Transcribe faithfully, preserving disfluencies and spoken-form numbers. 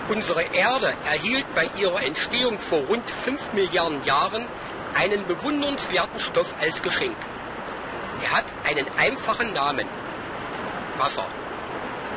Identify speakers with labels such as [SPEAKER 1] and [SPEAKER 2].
[SPEAKER 1] Unsere Erde erhielt bei ihrer Entstehung vor rund fünf Milliarden Jahren einen bewundernswerten Stoff als Geschenk. Er hat einen einfachen Namen: Wasser.